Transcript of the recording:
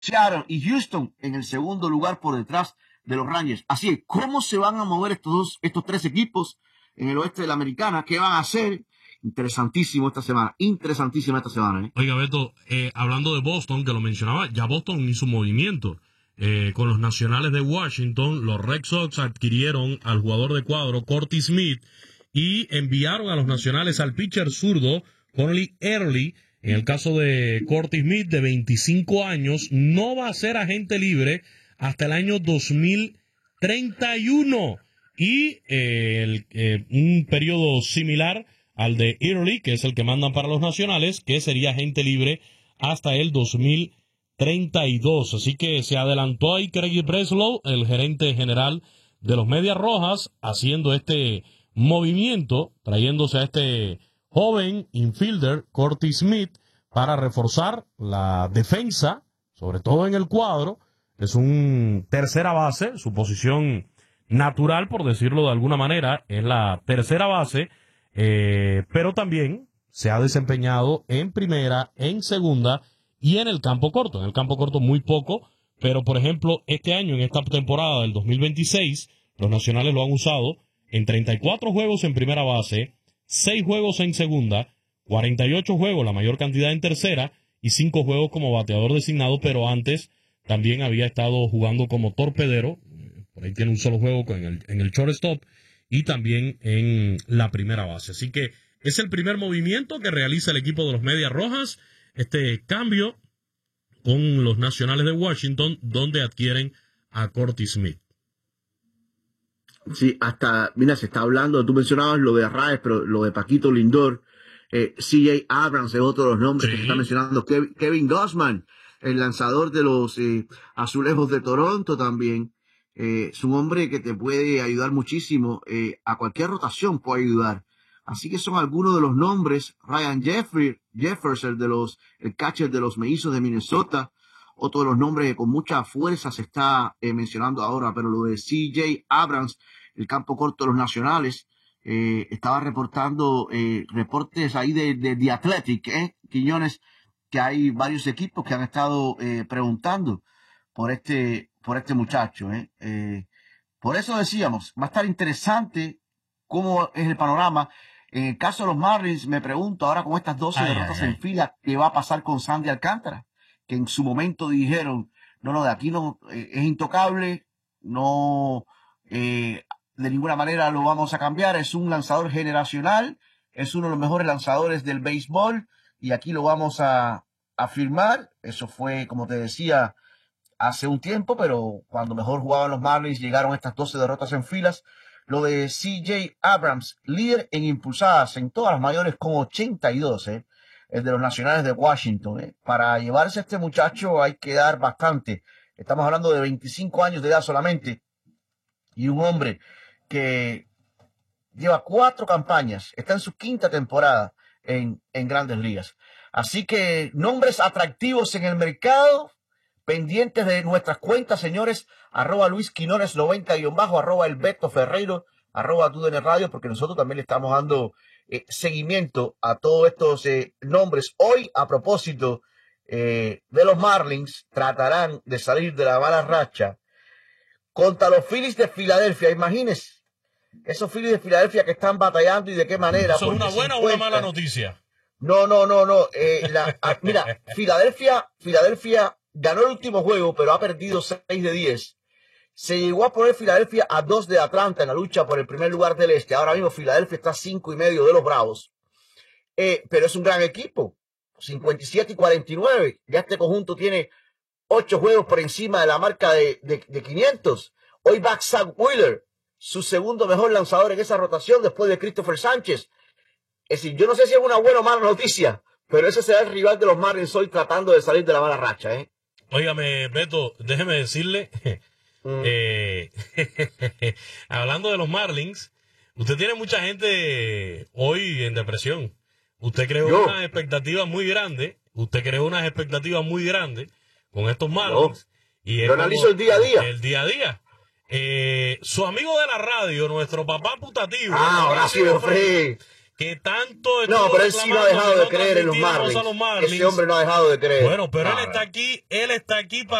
Seattle y Houston en el segundo lugar por detrás de los Rangers. Así es, ¿cómo se van a mover estos tres equipos en el oeste de la Americana? ¿Qué van a hacer? Interesantísima esta semana. Oiga, Beto, hablando de Boston, que lo mencionaba, ya Boston hizo un movimiento. Con los Nacionales de Washington, los Red Sox adquirieron al jugador de cuadro, Curtis Smith, y enviaron a los Nacionales al pitcher zurdo, Conley Early. En el caso de Curtis Smith, de 25 años, no va a ser agente libre hasta el año 2031. Y un periodo similar al de Early, que es el que mandan para los Nacionales, que sería agente libre hasta el 2032. Así que se adelantó ahí Craig Breslow, el gerente general de los Medias Rojas, haciendo este movimiento, trayéndose a este joven infielder, Curtis Smith, para reforzar la defensa, sobre todo en el cuadro. Es un tercera base, su posición natural, por decirlo de alguna manera, es la tercera base, pero también se ha desempeñado en primera, en segunda y en el campo corto. En el campo corto muy poco, pero por ejemplo, este año, en esta temporada del 2026, los Nacionales lo han usado en 34 juegos en primera base, 6 juegos en segunda, 48 juegos, la mayor cantidad en tercera, y 5 juegos como bateador designado, pero antes también había estado jugando como torpedero. Por ahí tiene un solo juego en el shortstop y también en la primera base. Así que es el primer movimiento que realiza el equipo de los Medias Rojas, este cambio con los Nacionales de Washington, donde adquieren a Curtis Smith. Sí, mira, se está hablando, tú mencionabas lo de Arraez, pero lo de Paquito Lindor, C.J. Abrams es otro de los nombres que se está mencionando, Kevin Gausman, el lanzador de los Azulejos de Toronto también, es un hombre que te puede ayudar muchísimo, a cualquier rotación puede ayudar. Así que son algunos de los nombres. Ryan Jeffers, el catcher de los Mellizos de Minnesota, otro de los nombres que con mucha fuerza se está mencionando ahora, pero lo de C.J. Abrams, el campo corto de los Nacionales, estaba reportando reportes ahí de The Athletic, Quiñones, que hay varios equipos que han estado preguntando por este muchacho. Por eso decíamos, va a estar interesante cómo es el panorama. En el caso de los Marlins, me pregunto ahora con estas 12 derrotas en fila, ¿qué va a pasar con Sandy Alcántara? Que en su momento dijeron, no, de aquí no, es intocable, no, de ninguna manera lo vamos a cambiar, es un lanzador generacional, es uno de los mejores lanzadores del béisbol, y aquí lo vamos a firmar. Eso fue, como te decía, hace un tiempo, pero cuando mejor jugaban los Marlins llegaron estas 12 derrotas en filas. Lo de C.J. Abrams, líder en impulsadas en todas las mayores con 82, el de los Nacionales de Washington. Para llevarse a este muchacho hay que dar bastante. Estamos hablando de 25 años de edad solamente, y un hombre que lleva 4 campañas, está en su 5ª temporada en Grandes Ligas. Así que nombres atractivos en el mercado, pendientes de nuestras cuentas, señores, @LuisQuinones90_, @ElBetoFerreiro, @TUDN Radio, porque nosotros también le estamos dando seguimiento a todos estos nombres. Hoy, a propósito de los Marlins, tratarán de salir de la mala racha contra los Phillies de Filadelfia. Imagínense, esos Phillies de Filadelfia que están batallando, y de qué manera. ¿Eso es una buena o una mala noticia? No. Mira, Filadelfia ganó el último juego, pero ha perdido 6 de 10. Se llegó a poner Filadelfia a 2 de Atlanta en la lucha por el primer lugar del este. Ahora mismo Filadelfia está a 5.5 de los Bravos. Pero es un gran equipo. 57-49. Ya este conjunto tiene 8 juegos por encima de la marca de 500. Hoy va Zach Wheeler, su segundo mejor lanzador en esa rotación después de Christopher Sánchez. Es decir, yo no sé si es una buena o mala noticia, pero ese será el rival de los Marlins hoy tratando de salir de la mala racha. Óigame, Beto, déjeme decirle, hablando de los Marlins, usted tiene mucha gente hoy en depresión. Usted creó unas expectativas muy grandes. Con estos Marlins. Y yo analizo el día a día. El día a día. Su amigo de la radio, nuestro papá putativo. Horacio Free. que tanto... No, pero él sí no ha dejado de creer en los Marlins. Ese hombre no ha dejado de creer. Bueno, pero él está aquí